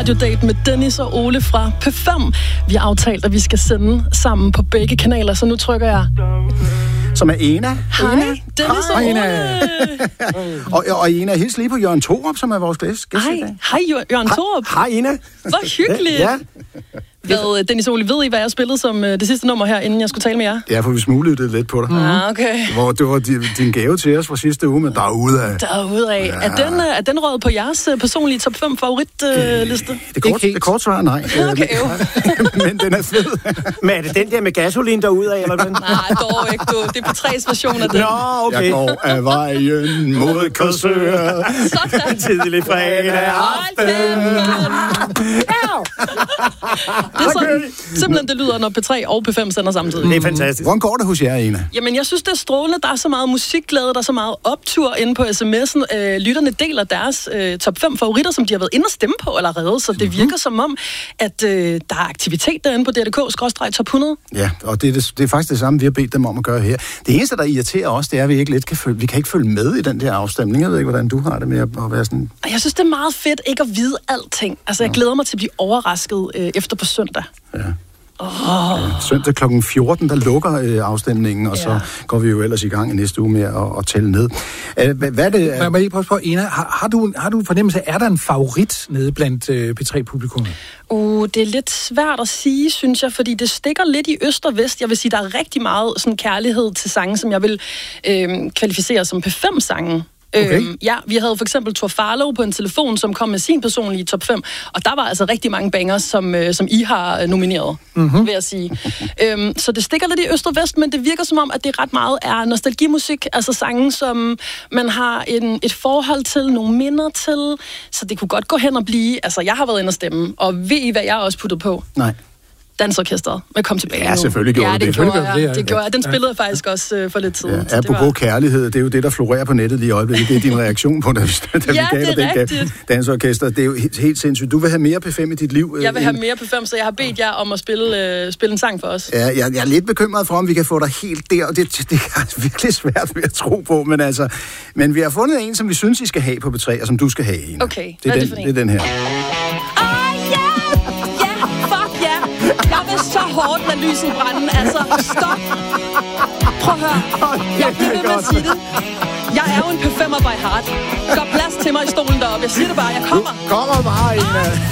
Radiodate med Dennis og Ole fra P5. Vi har aftalt, at vi skal sende sammen på begge kanaler, så nu trykker jeg. Som er Ena. Hej, Dennis og Ole. Og Ena, hils lige på Jørgen Thorup, som er vores gæst i dag. Hej, Jørgen Thorup. Hej, Ena. Hvor hyggeligt. Ja. Hvad, Dennis og Ole, ved I, hvad jeg spillede som det sidste nummer her, inden jeg skulle tale med jer? Ja, for vi smuglede det lidt på dig. Okay. Hvor det var din gave til os fra sidste uge, men derudad. Derudad. Ja. Er den røget på jeres personlige top 5 favoritliste? Det kort svar, nej. Okay, men den er fed. Men er det den der med gasolin derudad, eller hvad? Nej, dog ikke, du. Det er på 3's version af den. Nå, okay. Jeg går af vejen mod Korsør. Sådan. Tidlig fredag aften. Det er sådan, simpelthen det lyder, når P3 og P5 sender samtidig. Det er fantastisk. Hvordan går det hos jer, Ena? Jamen, jeg synes, det er strålende. Der er så meget musikglæde, der er så meget optur inde på sms'en. Lytterne deler deres top 5 favoritter, som de har været inde og stemme på allerede, så det virker som om, at der er aktivitet derinde på DRDK/top 100. Ja, og det er faktisk det samme, vi har bedt dem om at gøre her. Det eneste, der irriterer os, det er, at vi ikke kan følge med i den der afstemning. Jeg ved ikke, hvordan du har det med at være sådan. Jeg synes, det er meget fedt ikke at vide alting. Altså, jeg glæder mig til at blive overrasket efter på søndag. Ja. Søndag kl. 14, der lukker afstemningen, og så går vi jo ellers i gang i næste uge med at tælle ned. Hvad er det? Jeg må lige prøve på, Ena, har du en fornemmelse, er der en favorit nede blandt P3-publikummet? Det er lidt svært at sige, synes jeg, fordi det stikker lidt i øst og vest. Jeg vil sige, der er rigtig meget sådan kærlighed til sange, som jeg vil kvalificere som P5-sange. Okay. Vi havde for eksempel Tor Farlow på en telefon, som kom med sin personlige top 5, og der var altså rigtig mange bangers, som I har nomineret, vil jeg sige. Så det stikker lidt i øst og vest, men det virker som om, at det ret meget er nostalgimusik, altså sange, som man har et forhold til, nogle minder til, så det kunne godt gå hen og blive, altså jeg har været inde og stemme, og ved I, hvad jeg også puttet på? Nej. Dansorkestret. Men kom tilbage nu. Selvfølgelig gjorde det. Det gjorde jeg. Den spillede jeg faktisk også for lidt tid. Ja, apropos kærlighed, det er jo det, der florerer på nettet lige i øjeblikket. Det er din reaktion på, da vi gav dig den dansorkester. Det er jo helt sindssygt. Du vil have mere P5 i dit liv. Jeg vil have mere P5, så jeg har bedt jer om at spille en sang for os. Ja, jeg er lidt bekymret for, om vi kan få dig helt der, og det er virkelig svært ved at tro på, men vi har fundet en, som vi synes, I skal have på P3, og som du skal have en. Okay, hvad er det for en? Det er den her. Så hårdt med lyset brænde. Altså, stop. Prøv at høre. Jeg bliver ved med at sige det. Jeg er jo en P5'er by heart. Gør plads til mig i stolen deroppe. Jeg siger det bare. Jeg kommer. Du kommer bare, Ina.